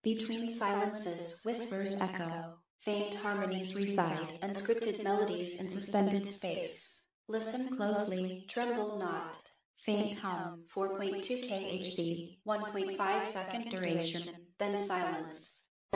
Between silences, whispers echo, faint harmonies reside, unscripted melodies in suspended space. Listen closely, tremble not. Faint hum, 4.2 kHz, 1.5 second duration, then silence.